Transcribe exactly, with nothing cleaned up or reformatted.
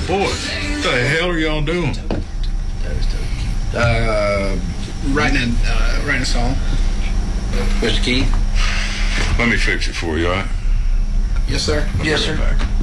Boys, what the hell are y'all doing? Uh, writing a, uh, writing a song. Mister Keith? Let me fix it for you, all right? Yes, sir. Yes, sir.